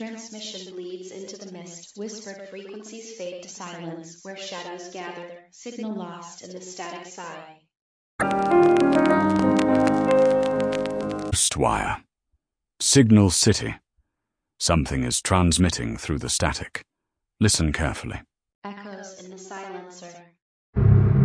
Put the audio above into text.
Transmission bleeds into the mist, whispered frequencies fade to silence, where shadows gather, signal lost in the static sigh. Wire. Signal City. Something is transmitting through the static. Listen carefully. Echoes in